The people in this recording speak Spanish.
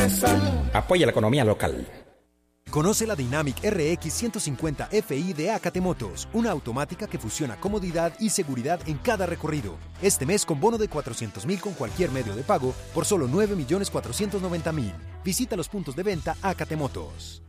Apoya la economía local. Conoce la Dynamic RX 150 Fi de Acate Motos, una automática que fusiona comodidad y seguridad en cada recorrido. Este mes con bono de 400.000 con cualquier medio de pago por solo 9.490.000. Visita los puntos de venta Acate Motos.